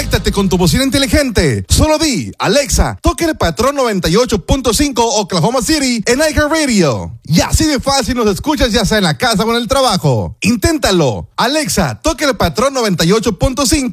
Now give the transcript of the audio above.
Conéctate con tu bocina inteligente. Solo di, Alexa, toque el patrón 98.5 Oklahoma City en iHeartRadio. Y así de fácil nos escuchas ya sea en la casa o en el trabajo. Inténtalo. Alexa, toque el patrón 98.5